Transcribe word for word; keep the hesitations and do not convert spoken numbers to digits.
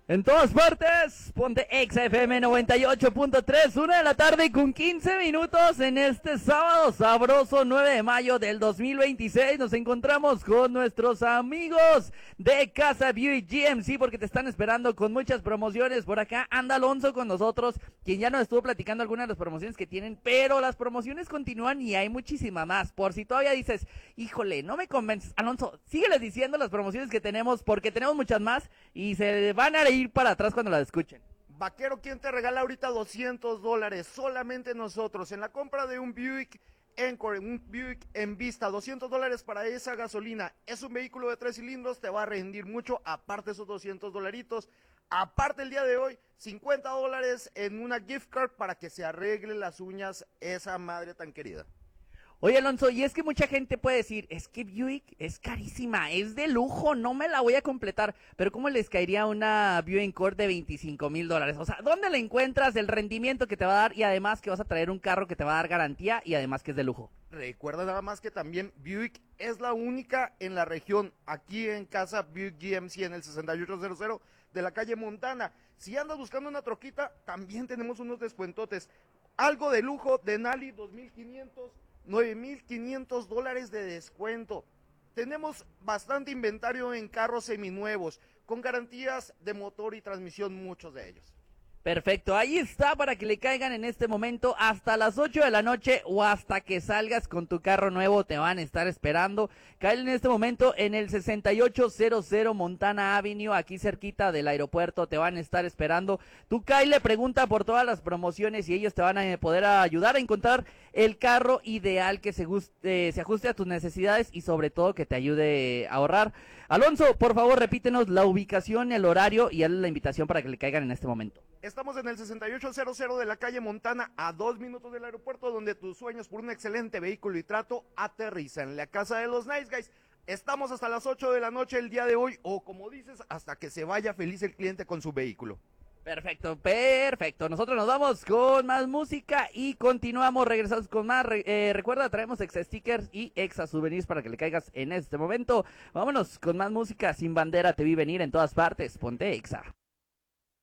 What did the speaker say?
En todas partes, ponte Exa F M noventa y ocho punto tres, una de la tarde con quince minutos en este sábado sabroso nueve de mayo del dos mil veintiséis. Nos encontramos con nuestros amigos de Casa Buick G M C porque te están esperando con muchas promociones. Por acá anda Alonso con nosotros, quien ya nos estuvo platicando algunas de las promociones que tienen, pero las promociones continúan y hay muchísima más. Por si todavía dices, híjole, no me convences, Alonso, sígueles diciendo las promociones que tenemos porque tenemos muchas más y se van a ir para atrás cuando la escuchen. Vaquero, ¿quién te regala ahorita doscientos dólares? Solamente nosotros, en la compra de un Buick Encore, un Buick en vista, doscientos dólares para esa gasolina. Es un vehículo de tres cilindros, te va a rendir mucho, aparte esos doscientos dolaritos. Aparte el día de hoy, cincuenta dólares en una gift card para que se arregle las uñas esa madre tan querida. Oye, Alonso, y es que mucha gente puede decir, es que Buick es carísima, es de lujo, no me la voy a completar, pero ¿cómo les caería una Buick Encore de veinticinco mil dólares? O sea, ¿dónde le encuentras el rendimiento que te va a dar y además que vas a traer un carro que te va a dar garantía y además que es de lujo? Recuerda nada más que también Buick es la única en la región, aquí en casa Buick G M C en el sesenta y ocho cero cero de la calle Montana. Si andas buscando una troquita, también tenemos unos descuentotes. Algo de lujo, Denali dos mil quinientos, nueve mil quinientos dólares de descuento. Tenemos bastante inventario en carros seminuevos, con garantías de motor y transmisión, muchos de ellos. Perfecto, ahí está para que le caigan en este momento hasta las ocho de la noche o hasta que salgas con tu carro nuevo, te van a estar esperando. Caen en este momento en el sesenta y ocho cero cero Montana Avenue, aquí cerquita del aeropuerto, te van a estar esperando. Tú, Kyle, pregunta por todas las promociones y ellos te van a poder ayudar a encontrar el carro ideal que se, guste, se ajuste a tus necesidades y sobre todo que te ayude a ahorrar. Alonso, por favor, repítenos la ubicación, el horario y hazle la invitación para que le caigan en este momento. Estamos en el sesenta y ocho cero cero de la calle Montana, a dos minutos del aeropuerto, donde tus sueños por un excelente vehículo y trato aterrizan. La casa de los Nice Guys. Estamos hasta las ocho de la noche el día de hoy, o como dices, hasta que se vaya feliz el cliente con su vehículo. Perfecto, perfecto. Nosotros nos vamos con más música y continuamos, regresamos con más. Eh, recuerda, traemos Exa Stickers y Exa Souvenirs para que le caigas en este momento. Vámonos con más música. Sin Bandera te vi venir en todas partes. Ponte Exa.